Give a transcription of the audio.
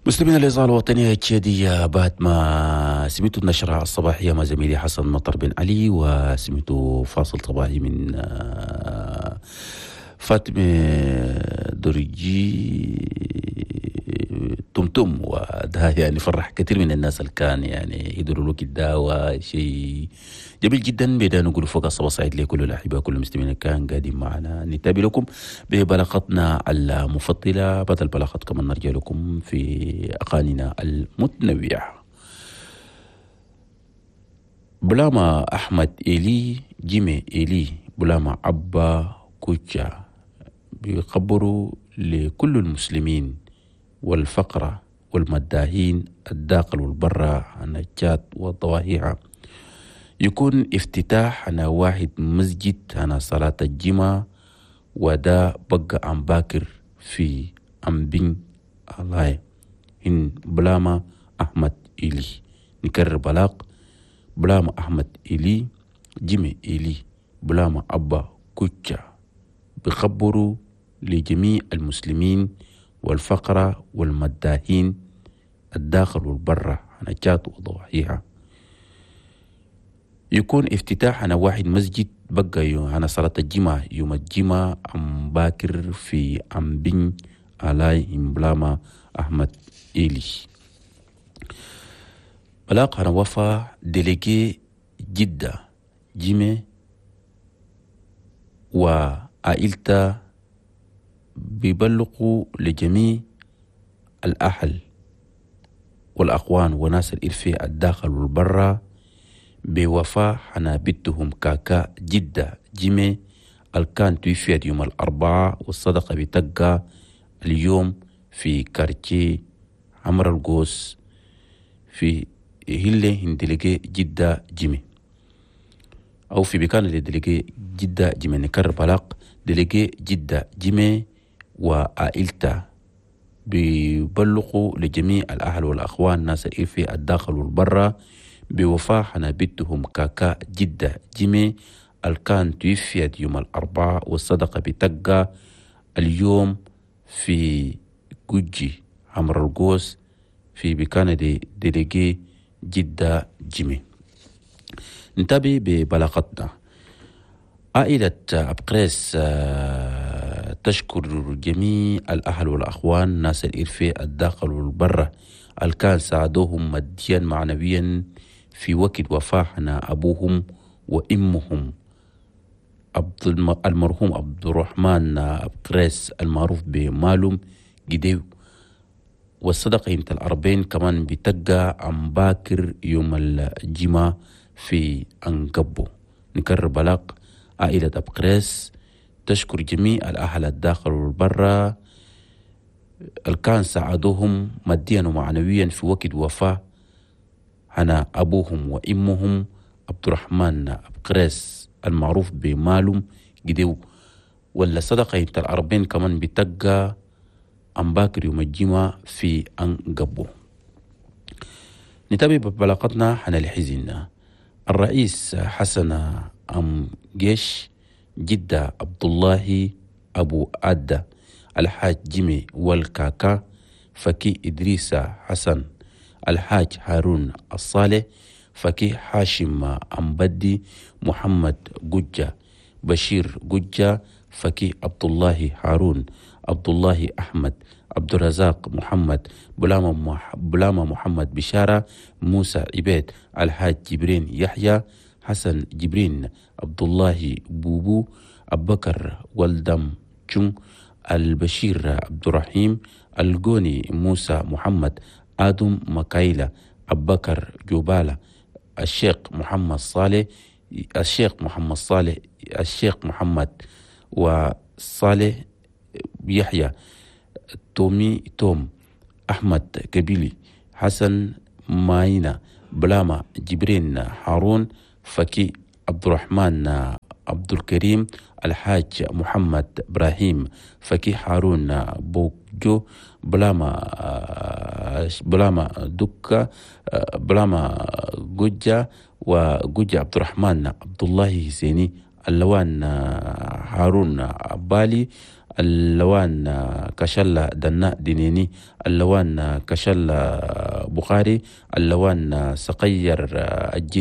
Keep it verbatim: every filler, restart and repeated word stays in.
مستمعين الإذاعة الوطنية التشادية، بعد ما سمعتوا النشرة الصباحية مع زميلي حسن مطر بن علي، وسمعتوا فاصل صباحي من آه، فاطمة درجي تمتم، وده يعني فرح كثير من الناس اللي كان يعني يدروا له كده، شيء جميل جدا. بدنا نقول فوق الصباح سعيد لكل الأحباء كل المستمعين اللي كان قاعدين معنا. نتابع لكم ببلاغتنا المفضلة، بعد البلاغات كمان نرجع لكم في أغانينا المتنوعة. بلاما أحمد إيلي جيمي إيلي بلاما عبا كوتشا بيخبروا لكل المسلمين والفقرة والمداهين الداخل والبرة عن الجات والضواهيع، يكون افتتاح أنا واحد مسجد أنا صلاة الجمعة، ودا بقى عن باكر في أمبين الله إن بلاما أحمد إيلي. نكرر بلاق بلاما أحمد إيلي جيمي إيلي بلاما أبا كوتشا بخبروا لجميع المسلمين والفقرة والمداهين الداخل والبرة عن جات وضواحيها، يكون افتتاح أنا واحد مسجد بقى أنا صلاة الجمعة يوم الجمعة أم باكر في أمبين علي بلاما أحمد إيلي. بلاق أنا وفا ديليجي جدة جيمي وعائلتا بيبلغوا لجميع الأهل والأخوان وناس الإرفي الداخل والبرة بوفاة حنابتهم كاكا جدة جيمي الكان توفيت يوم الأربعاء، والصدقة بتقى اليوم في كارتي عمر القوس في هيلي هندلقي جدة جيمي، أو في بكان اللي دلقي جدة جيمي. نكرر بلاق دلقي جدة جيمي وعائلته بيبلغوا لجميع الأهل والأخوان ناس الإرفي الداخل والبرة بوفاة حنابتهم كاكا جدة جيمي الكان توفيت يوم الأربعاء، والصدقة بتقى اليوم في جوجي عمر القوس في بكان دي ديليجي جدة جيمي. ننتبه ببلاغتنا. عائلة أبقريس تشكر جميع الأهل والأخوان ناس الإرفي الداخل والبرة الكان ساعدوهم ماديا معنويا في وقت وفاحنا أبوهم وإمهم عبد المرحوم عبد الرحمن أبقريس المعروف بمالوم جديو، والصدقة يمت الأربعين كمان بتقى عن باكر يوم الجمعة في أنقبو. نكرر بلاغ عائلة أبقريس تشكر جميع الأهل الداخل والبرة الكان ساعدوهم ماديا ومعنويا في وقت وفاة أنا أبوهم وإمهم عبد الرحمن أبقريس المعروف بمالوم جديو، ولا صدقة يمت الأربعين كمان بتقى عن باكر يوم الجمعة في أنقبو. نتابع ببلاغتنا حنا الحزن. الرئيس حسن أم جيش جدة عبد الله أبو عدة الحاج جيمي والكاكا فكي إدريس حسن الحاج هارون الصالح فكي حاشم أمبدي محمد ججة بشير ججة فكي عبد الله هارون عبد الله أحمد عبد الرزاق محمد بلامة بلامة محمد بشارة موسى عبيد الحاج جبرين يحيى حسن جبرين عبد الله بوبو أبو بكر والدم جون البشير عبد الرحيم الجوني موسى محمد آدم مكايلة أبو بكر جوبالة الشيخ محمد صالح الشيخ محمد صالح الشيخ محمد وصالح يحيى تومي توم أحمد كبيلي حسن ماينة بلامة جبرين هارون فكي عبد الرحمن عبد الكريم الحاج محمد إبراهيم فكي هارون بوجو بلامة بلامة دكة بلامة جوجة وجوجة عبد الرحمن عبد الله حسيني اللوان آه، هارون عبالي، اللوان آه، كشلة دناء دينيني، اللوان آه، كشلة آه، بخاري، اللوان آه، سقير آه، الجيل